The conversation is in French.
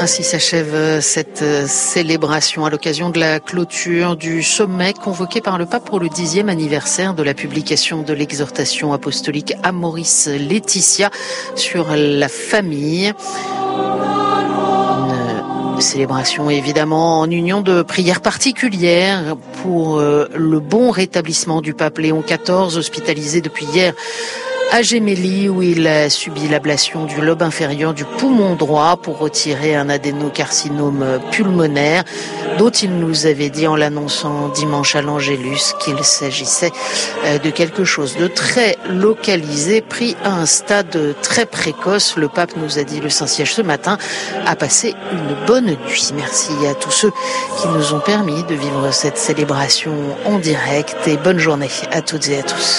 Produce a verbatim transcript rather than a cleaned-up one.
Ainsi s'achève cette célébration à l'occasion de la clôture du sommet convoqué par le pape pour le dixième anniversaire de la publication de l'exhortation apostolique Amoris Laetitia sur la famille. Une célébration évidemment en union de prières particulières pour le bon rétablissement du pape Léon quatorze, hospitalisé depuis hier à Gemelli, où il a subi l'ablation du lobe inférieur du poumon droit pour retirer un adénocarcinome pulmonaire, dont il nous avait dit en l'annonçant dimanche à l'Angélus qu'il s'agissait de quelque chose de très localisé, pris à un stade très précoce. Le pape nous a dit, le Saint-Siège ce matin, a passé une bonne nuit. Merci à tous ceux qui nous ont permis de vivre cette célébration en direct et bonne journée à toutes et à tous.